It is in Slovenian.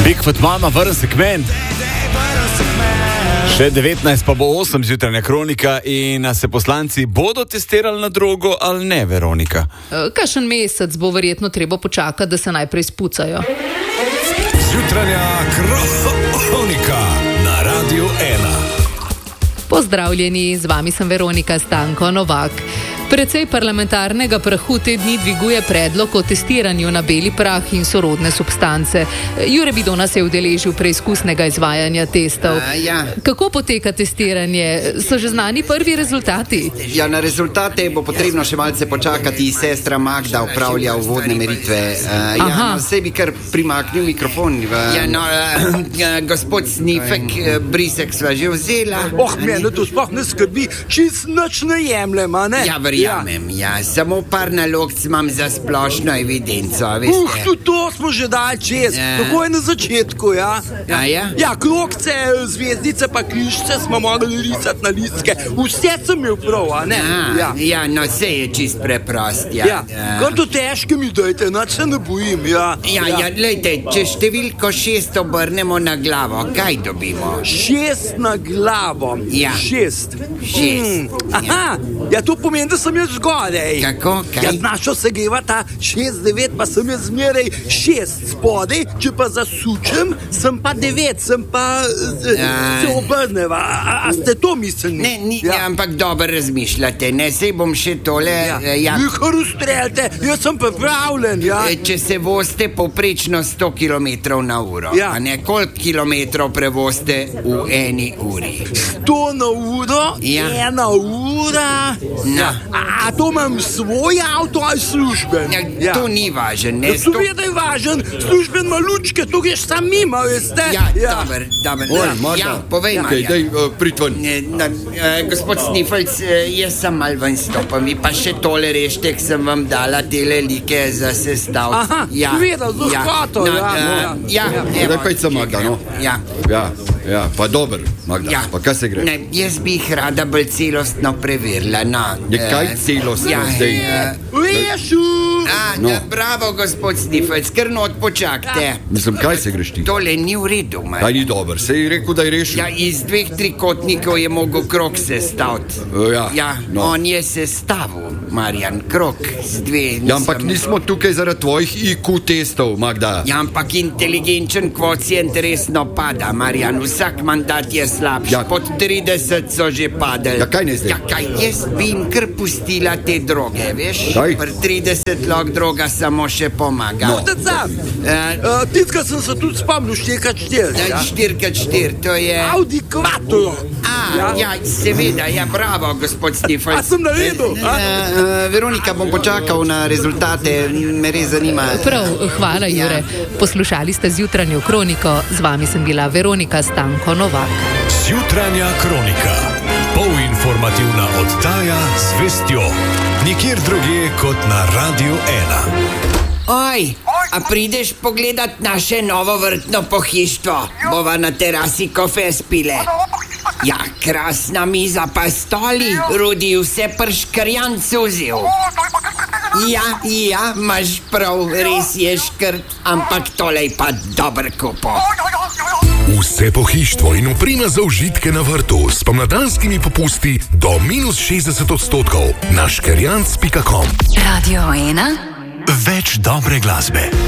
Bigfoot mama, vrn se k meni. Še 19 pa bo 8 zjutranja kronika in se poslanci bodo testirali na drogo ali ne, Veronika? Kakšen mesec bo verjetno treba počakati, da se najprej spucajo. Zjutranja kronika na Radiu 1. Pozdravljeni, z vami sem Veronika Stanko Novak. Precej parlamentarnega prahu te dni dviguje predlog o testiranju na beli prah in sorodne substance. Jure Bidona se je udeležil preizkusnega izvajanja testov. Kako poteka testiranje? So že znani prvi rezultati? Ja, na rezultate bo potrebno še malce počakati. Sestra Magda upravlja uvodne meritve. Vse bi kar primaknil mikrofon. Gospod Snifek, brisek sva že vzela. Mene to sploh ne skrbi, čist nič ne jemljem, a ne? Ja, verjamem, samo par nalog imam za splošno evidenco, veste. Tudi to smo že dali čez, tako je na začetku, ja. Ja, krogce, zvezdice pa križce smo mogli risati na listke, vse sem imel prav, a ne? Ja, no, vse je čist preprost, Kar to težke mi dajte, nič se ne bojim, glejte, če številko 6 obrnemo na glavo, kaj dobimo? 6 na glavo. 6. Aha, to pomeni, da sem jaz zgodaj. Kako? Kaj? Našo se geva ta 6-9, pa sem jaz zmeraj 6 spodaj, če pa zasučem, sem pa 9, sem pa se obrneva. A ste to mislili? Ne, ampak dobro razmišljate, ne, sej bom še tole... Kar ustreljate, jaz sem pripravljen, Če se vozite povprečno 100 km na uro, a ne, koliko kilometrov prevozite v eni uri? 100 na uro, 1 ura. A to imam svoj avto ali služben? To ni važen, ne? Seveda je važen, služben ima lučke, to greš sam mimo, veste? Dober. Povej, Marjan. Daj, pritven. Gospod Snifelc, jaz sem mal ven stopam, vi pa še tole reštek sem vam dala tele like za sestav. Aha, seveda, z lahkoto, Daj pejca, Magda, no? Ja, pa dober, Magda, pa kaj se gre? Ne, jaz bi jih rada bolj celostno preverila, Kaj celostno zdaj? Lešu! Bravo, gospod Snifelc, kar not počakajte. Mislim, kaj se greš ti? Tole ni v redu, Marjan. Kaj ni dober, se je rekel, da je rešil? Iz 2 trikotnikov je mogel krog sestaviti. On je sestavil, Marjan, krog z 2. Ampak nismo tukaj zaradi tvojih IQ testov, Magda. Ampak inteligenčen kvocient resno pada, Marjan, vsak mandat je slabši. Pod 30 so že padali. Kaj ne zdaj? Jaz bi jim kar pustila te droge, veš? Pri 30 lok droga samo še pomaga. Titka sem se tudi spomnil 4x4. 4x4, to je... Audi Quattro. Seveda, bravo, gospod Snifelc. A sem naredil? Veronika, bom počakal na rezultate, me res zanima. Prav, hvala, Jure. Poslušali ste zjutranjo kroniko, z vami sem bila Veronika Stanko Novak. Zjutranja kronika. Polinformativna oddaja z vestjo. Nikjer drugje kot na Radiu 1. Oj, a prideš pogledat naše novo vrtno pohištvo? Bova na terasi kofe spile. Krasna miza pa stoli, Rudi vse prškrjan suzil. Imaš prav, res je škrt, ampak tole je pa dober kupo. Vse pohištvo in oprema za užitke na vrtu s pomladanskimi popusti do -60% na škerjanc.com. Radio 1. Več dobre glasbe.